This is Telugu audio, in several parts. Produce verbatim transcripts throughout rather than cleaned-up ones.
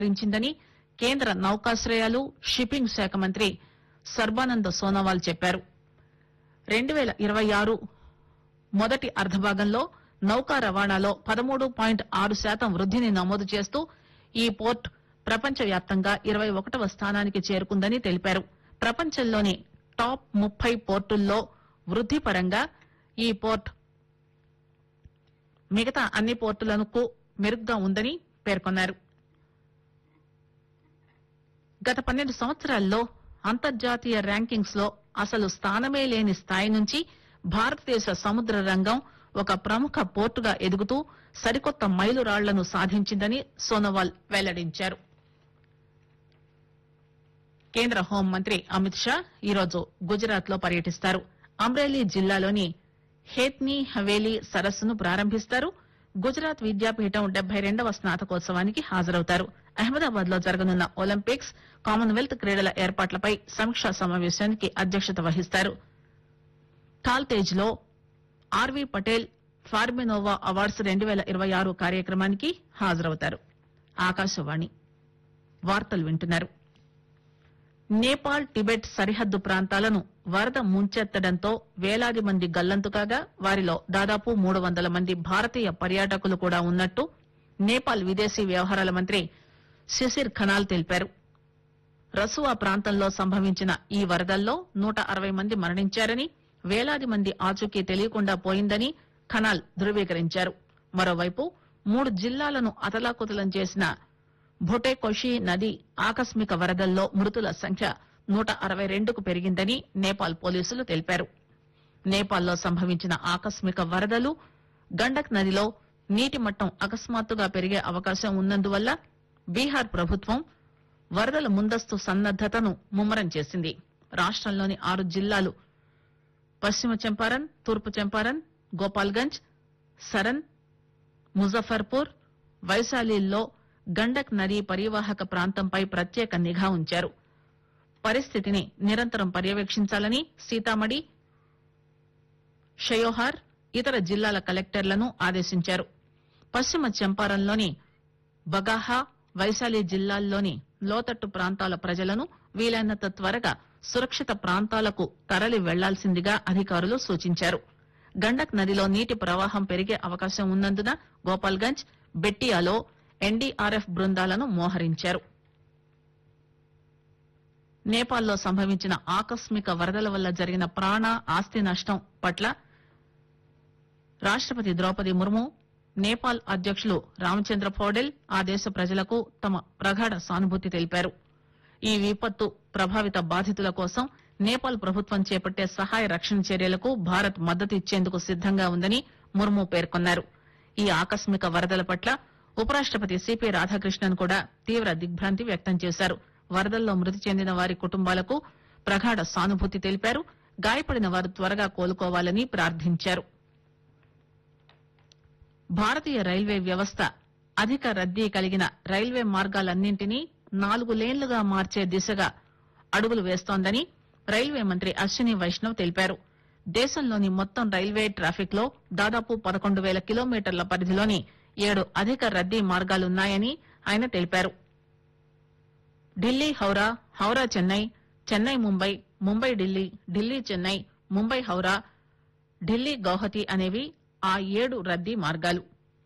రించిందని కేంద్ర నౌకాశ్రయాలు షిప్పింగ్ శాఖ మంత్రి సర్బానంద్ సోనోవాల్ చెప్పారు. రెండు పేల ఇరవై ఆరు మొదటి అర్ధభాగంలో నౌకా రవాణాలో పదమూడు పాయింట్ ఆరు శాతం వృద్దిని నమోదు చేస్తూ ఈ పోర్ట్ ప్రపంచవ్యాప్తంగా ఇరవై ఒకటవ స్థానానికి చేరుకుందని తెలిపారు. ప్రపంచంలోని టాప్ ముప్పై పోర్టుల్లో వృద్ది పరంగా ఈ పోర్ట్ మిగతా అన్ని పోర్టులకు మెరుగ్గా ఉందని పేర్కొన్నారు. గత పన్నెండు సంవత్సరాల్లో అంతర్జాతీయ ర్యాంకింగ్స్ లో అసలు స్థానమే లేని స్థాయి నుంచి భారతదేశ సముద్ర రంగం ఒక ప్రముఖ పోర్టుగా ఎదుగుతూ సరికొత్త మైలురాళ్లను సాధించిందని సోనోవాల్ వెల్లడించారు. కేంద్ర హోంమంత్రి అమిత్ షా ఈరోజు గుజరాత్ లో పర్యటిస్తారు. అమ్రేలీ జిల్లాలోని హేత్నీ హవేలీ సరస్సును ప్రారంభిస్తారు. గుజరాత్ విద్యాపీఠం డెబ్బై రెండవ స్నాతకోత్సవానికి హాజరవుతారు. అహ్మదాబాద్ లో జరగనున్న ఒలింపిక్స్, కామన్వెల్త్ క్రీడల ఏర్పాట్లపై సమీక్షా సమావేశానికి అధ్యక్షత వహిస్తారు. టాల్తేజ్ లో ఆర్వీ పటేల్ ఫార్మినోవా అవార్డ్స్ రెండు పేల ఇరవై ఆరు కార్యక్రమానికి హాజరవుతారు. ఆకాశవాణి వార్తలు వింటున్నారు. నేపాల్ టిబెట్ సరిహద్దు ప్రాంతాలను వరద ముంచెత్తడంతో వేలాది మంది గల్లంతు కాగా వారిలో దాదాపు మూడు వందల మంది భారతీయ పర్యాటకులు కూడా ఉన్నట్టు నేపాల్ విదేశీ వ్యవహారాల మంత్రి శిశిర్ ఖనాల్ తెలిపారు. రసువా ప్రాంతంలో సంభవించిన ఈ వరదల్లో నూట అరవై మంది మరణించారని, వేలాది మంది ఆచూకీ తెలియకుండా పోయిందని ఖనాల్ ధృవీకరించారు. మరోవైపు మూడు జిల్లాలను అతలాకుతలం చేసిన భొటేకోషి నది ఆకస్మిక వరదల్లో మృతుల సంఖ్య నూట అరవై రెండుకు పెరిగిందని నేపాల్ పోలీసులు తెలిపారు. నేపాల్లో సంభవించిన ఆకస్మిక వరదలు, గండక్ నదిలో నీటి మట్టం అకస్మాత్తుగా పెరిగే అవకాశం ఉన్నందువల్ల బీహార్ ప్రభుత్వం వరదల ముందస్తు సన్నద్దతను ముమ్మరం చేసింది. రాష్టంలోని ఆరు జిల్లాలు పశ్చిమ చంపారన్, తూర్పు చంపారన్, గోపాల్గంజ్, సరన్, ముజఫర్పూర్, వైశాలిల్లో గండక్ నదీ పరివాహక ప్రాంతంపై ప్రత్యేక నిఘా ఉంచారు. పరిస్థితిని నిరంతరం పర్యవేక్షించాలని సీతామఢి, షయోహార్, ఇతర జిల్లాల కలెక్టర్లను ఆదేశించారు. పశ్చిమ చంపారన్లోని బగాహా, వైశాలి జిల్లాల్లోని లోతట్టు ప్రాంతాల ప్రజలను వీలైనంత త్వరగా సురక్షిత ప్రాంతాలకు తరలి వెళ్లాల్సిందిగా అధికారులు సూచించారు. గండక్ నదిలో నీటి ప్రవాహం పెరిగే అవకాశం ఉన్నందున గోపాల్గంజ్, బెట్టియాలో ఎన్డీఆర్ఎఫ్ బృందాలను మోహరించారు. నేపాల్లో సంభవించిన ఆకస్మిక వరదల వల్ల జరిగిన ప్రాణ, ఆస్తి నష్టం పట్ల రాష్టపతి ద్రౌపది ముర్ము, నేపాల్ అధ్యకులు రామచంద్ర పౌడెల్ ఆ దేశ ప్రజలకు తమ ప్రగాఢ సానుభూతి తెలిపారు. ఈ విపత్తు ప్రభావిత బాధితుల కోసం నేపాల్ ప్రభుత్వం చేపట్టే సహాయ రక్షణ చర్యలకు భారత్ మద్దతు ఇచ్చేందుకు సిద్దంగా ఉందని ముర్ము పేర్కొన్నారు. ఈ ఆకస్మిక వరదల పట్ల ఉపరాష్టపతి సిపి రాధాకృష్ణన్ కూడా తీవ్ర దిగ్భ్రాంతి వ్యక్తం చేశారు. వరదల్లో మృతి చెందిన వారి కుటుంబాలకు ప్రగాఢ సానుభూతి తెలిపారు. గాయపడిన వారు త్వరగా కోలుకోవాలని ప్రార్థించారు. భారతీయ రైల్వే వ్యవస్థ అధిక రద్దీ కలిగిన రైల్వే మార్గాలన్నింటినీ నాలుగు లేన్లుగా మార్చే దిశగా అడుగులు వేస్తోందని రైల్వే మంత్రి అశ్విని వైష్ణవ్ తెలిపారు. దేశంలోని మొత్తం రైల్వే ట్రాఫిక్ లో దాదాపు పదకొండు పేల కిలోమీటర్ల పరిధిలోని ఏడు అధిక రద్దీ మార్గాలున్నాయని ఆయన తెలిపారు. ఢిల్లీ హౌరా, హౌరా చెన్నై, చెన్నై ముంబై, ముంబై ఢిల్లీ, ఢిల్లీ చెన్నై, ముంబై హౌరా, ఢిల్లీ గౌహతి అనేవి ఆ ఏడు రద్దీ మార్గాలు.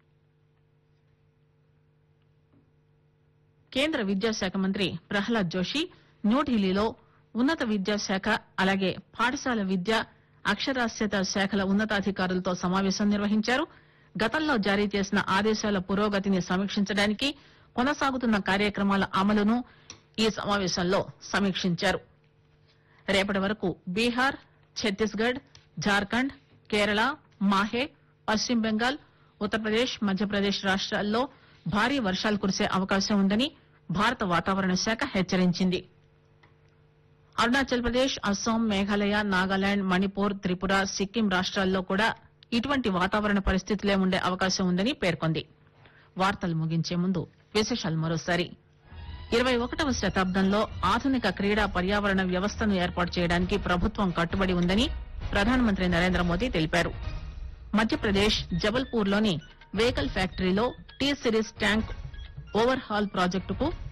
కేంద్ర విద్యాశాఖ మంత్రి ప్రహ్లాద్ జోషి న్యూఢిల్లీలో ఉన్నత విద్యాశాఖ అలాగే పాఠశాల విద్య, అక్షరాస్యత శాఖల ఉన్నతాధికారులతో సమావేశం నిర్వహించారు. గతంలో జారీ చేసిన ఆదేశాల పురోగతిని సమీక్షించడానికి కొనసాగుతున్న కార్యక్రమాల అమలును ఈ సమావేశంలో సమీక్షించారు. రేపటి వరకు బీహార్, ఛత్తీస్గఢ్, జార్ఖండ్, కేరళ, మాహే, పశ్చిమ బెంగాల్, ఉత్తరప్రదేశ్, మధ్యప్రదేశ్ రాష్ట్రాల్లో భారీ వర్షాలు కురిసే అవకాశం ఉందని భారత వాతావరణ శాఖ హెచ్చరించింది. అరుణాచల్ ప్రదేశ్, అస్సాం, మేఘాలయ, నాగాలాండ్, మణిపూర్, త్రిపుర, సిక్కిం రాష్ట్రాల్లో కూడా ఇటువంటి వాతావరణ పరిస్థితులే ఉండే అవకాశం ఉందని పేర్కొంది. వార్తలు ముగించే ముందు విశేషాలు మరోసారి. ఇరవై ఒకటవ శతాబ్దంలో ఆధునిక క్రీడా పర్యావరణ వ్యవస్థను ఏర్పాటు చేయడానికి ప్రభుత్వం కట్టుబడి ఉందని ప్రధానమంత్రి నరేంద్ర మోదీ తెలిపారు. మధ్యప్రదేశ్ జబల్పూర్లోని వెహికల్ ఫ్యాక్టరీలో T series tank over hall ప్రాజెక్టుకు